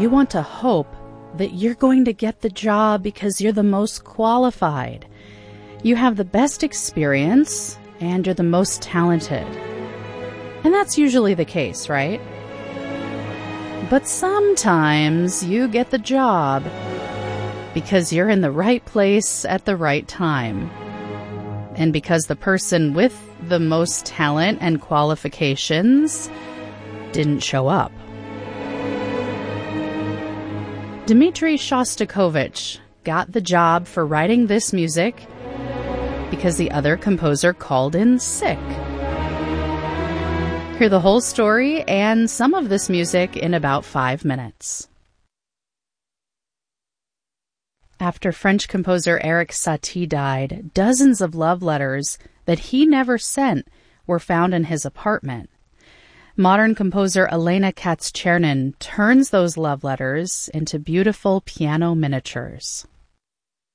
You want to hope that you're going to get the job because you're the most qualified. You have the best experience and you're the most talented. And that's usually the case, right? But sometimes you get the job because you're in the right place at the right time. And because the person with the most talent and qualifications didn't show up. Dmitri Shostakovich got the job for writing this music because the other composer called in sick. Hear the whole story and some of this music in about 5 minutes. After French composer Erik Satie died, dozens of love letters that he never sent were found in his apartment. Modern composer Elena Katz-Chernin turns those love letters into beautiful piano miniatures.